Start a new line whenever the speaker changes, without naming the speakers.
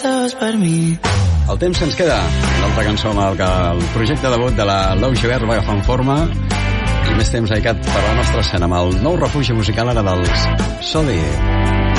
El temps que ens queda, l'altra cançó amb el que el projecte debut de la Lau Gibert va agafar en forma i més temps dedicat per a la nostra escena amb el nou refugi musical ara dels Sodi.